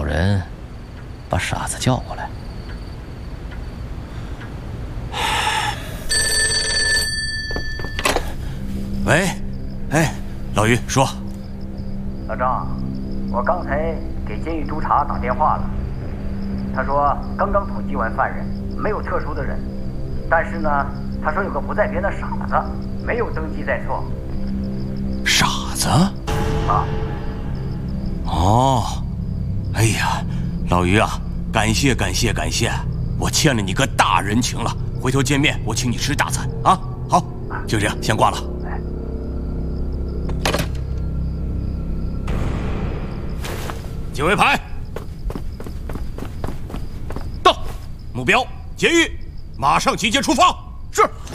人把傻子叫过来。 喂，哎，老于说， 老张，我刚才给监狱督察打电话了，他说刚刚统计完犯人，没有特殊的人，但是呢，他说有个不在编的傻子，没有登记在册。 傻子？ 啊？ 哦，哎呀，老于啊，感谢，我欠了你个大人情了。回头见面，我请你吃大餐啊！好，就这样，先挂了。警卫排，到，目标监狱，马上集结出发。是。